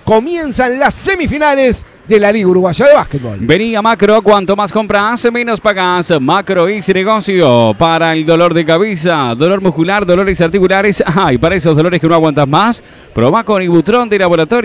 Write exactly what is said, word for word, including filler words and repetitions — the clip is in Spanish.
comienzan las semifinales de la Liga Uruguaya de Básquetbol. Venía Macro, cuanto más compras, menos pagas. Macro Easy Negocio para el dolor de cabeza, dolor muscular, dolores articulares. Ah, y para esos dolores que no aguantas más, probá con Ibutron de Laboratorio.